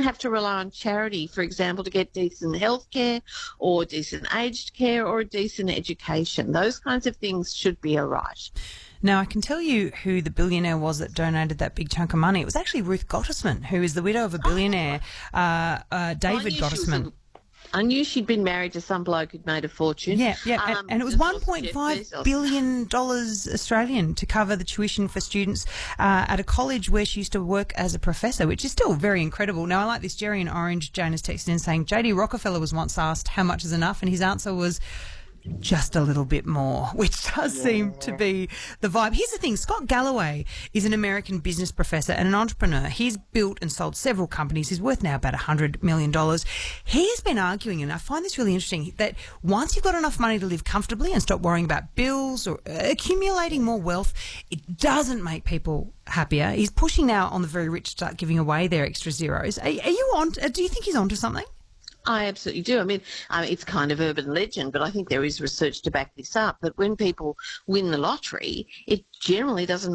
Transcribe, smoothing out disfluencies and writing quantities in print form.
have to rely on charity, for example, to get decent health care or decent aged care or a decent education. Those kinds of things should be a right. Now, I can tell you who the billionaire was that donated that big chunk of money. It was actually Ruth Gottesman, who is the widow of a billionaire, David Gottesman. I knew she'd been married to some bloke who'd made a fortune. Yeah. And it was $1.5 billion Australian to cover the tuition for students at a college where she used to work as a professor, which is still very incredible. Now, I like this. Jerry in Orange, Jane has texted in saying, J.D. Rockefeller was once asked how much is enough, and his answer was just a little bit more, which does seem to be the vibe. Here's the thing. Scott Galloway is an American business professor and an entrepreneur. He's built and sold several companies. He's worth now about $100 million. He's been arguing, and I find this really interesting, that once you've got enough money to live comfortably and stop worrying about bills or accumulating more wealth, it doesn't make people happier. He's pushing now on the very rich to start giving away their extra zeros. Are you on? Do you think he's onto something? I absolutely do. I mean, it's kind of urban legend, but I think there is research to back this up, that when people win the lottery, it generally doesn't